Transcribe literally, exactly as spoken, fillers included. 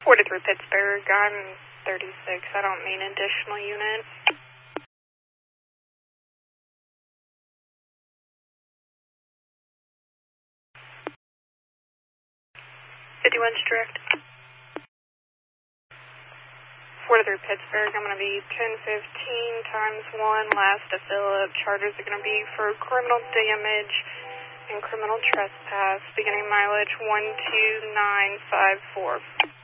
four to three Pittsburgh, I'm thirty-six. I don't mean additional unit. fifty-one's direct. four to three Pittsburgh, I'm going to be ten fifteen times one, last to Phillip. Charges are going to be for criminal damage and criminal trespass, beginning mileage one two nine five four.